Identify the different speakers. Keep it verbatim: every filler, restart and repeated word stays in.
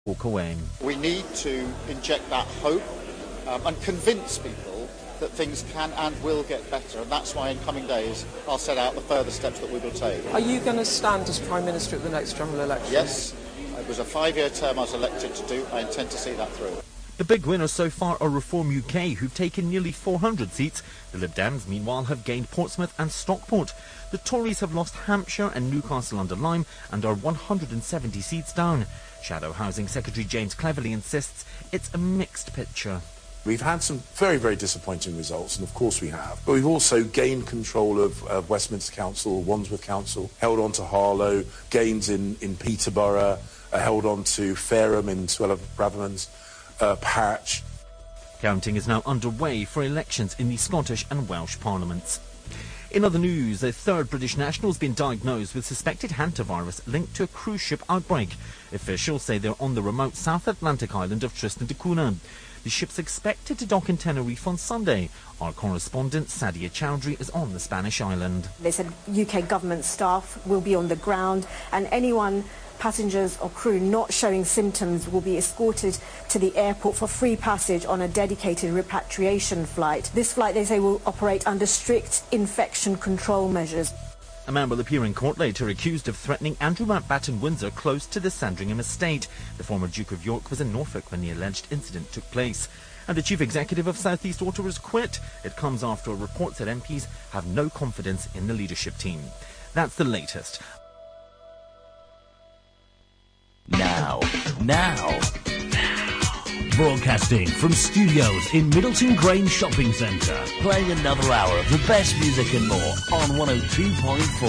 Speaker 1: walk away.
Speaker 2: We need to inject that hope um, and convince people that things can and will get better, and that's why in coming days I'll set out the further steps that we will take.
Speaker 3: Are you going to stand as Prime Minister at the next general election?
Speaker 2: Yes, it was a five-year term I was elected to do. I intend to see that through.
Speaker 1: The big winners so far are Reform U K, who've taken nearly four hundred seats. The Lib Dems, meanwhile, have gained Portsmouth and Stockport. The Tories have lost Hampshire and Newcastle-under-Lyme and are one hundred seventy seats down. Shadow Housing Secretary James Cleverly insists it's a mixed picture.
Speaker 4: We've had some very, very disappointing results, and of course we have. But we've also gained control of, of Westminster Council, Wandsworth Council, held on to Harlow, gains in, in Peterborough, uh, held on to Fareham in Swell of Braverman's, uh, Patch.
Speaker 1: Counting is now underway for elections in the Scottish and Welsh parliaments. In other news, a third British national has been diagnosed with suspected hantavirus linked to a cruise ship outbreak. Officials say they're on the remote South Atlantic island of Tristan da Cunha. The ship's expected to dock in Tenerife on Sunday. Our correspondent Sadia Chowdhury is on the Spanish island.
Speaker 5: They said U K government staff will be on the ground, and anyone, passengers or crew not showing symptoms, will be escorted to the airport for free passage on a dedicated repatriation flight. This flight, they say, will operate under strict infection control measures.
Speaker 1: A man will appear in court later accused of threatening Andrew Mountbatten Windsor close to the Sandringham estate. The former Duke of York was in Norfolk when the alleged incident took place. And the chief executive of South East Water has quit. It comes after a report that M Ps have no confidence in the leadership team. That's the latest.
Speaker 6: Now, now, broadcasting from studios in Middleton Grange Shopping Centre, playing another hour of the best music and more on one oh two point four.